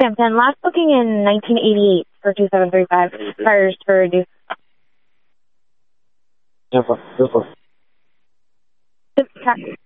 Sam 10, last booking in 1988 for 2735. Tires for reduced. Super.